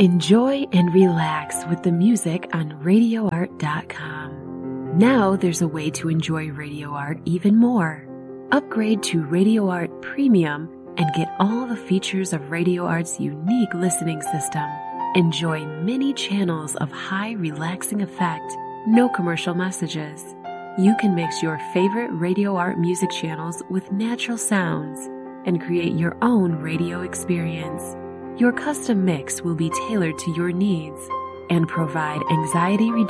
Enjoy and relax with the music on RadioArt.com. Now there's a way to enjoy Radio Art even more. Upgrade to Radio Art Premium and get all the features of Radio Art's unique listening system. Enjoy many channels of high relaxing effect, no commercial messages. You can mix your favorite Radio Art music channels with natural sounds and create your own radio experience. Your custom mix will be tailored to your needs and provide anxiety reduction